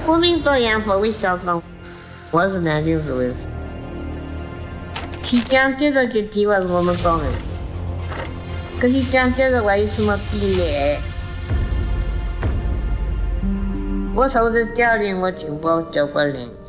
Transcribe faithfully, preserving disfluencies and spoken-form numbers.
国民党员不为小党，我是南京市卫士。提奖接着就提我是我们党人，跟你讲接着我有什么比例？我受着教练，我就保教官练。